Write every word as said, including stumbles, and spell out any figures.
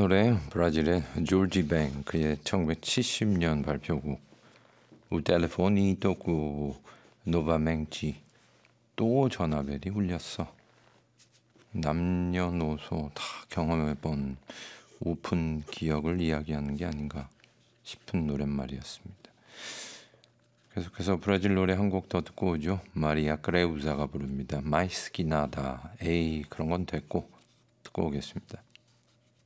노래예요. 브라질의 조지 뱅 그의 천구백칠십 년 발표곡 O telefone tocou novamente. 또 전화벨이 울렸어. 남녀노소 다 경험해본 오픈 기억을 이야기하는 게 아닌가 싶은 노랫말이었습니다. 계속해서 브라질 노래 한 곡 더 듣고 오죠. 마리아 크레우자가 부릅니다. 마이스키나다. 에이 그런 건 됐고 듣고 오겠습니다.